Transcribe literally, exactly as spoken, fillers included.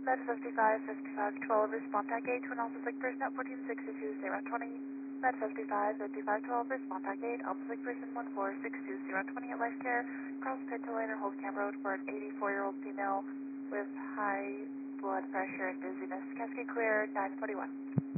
Med fifty-five, fifty-five twelve, respond tag eight, Twin Alpha Lake person at fourteen sixty-two, zero twenty. Med fifty-five, fifty-five twelve, respond tag eight, Alpha Lake person one four six two, zero twenty at Life Care, cross Pinto Lane or Hold Cam Road for an eighty-four-year-old female with high blood pressure and dizziness. Cascade clear, nine forty-one.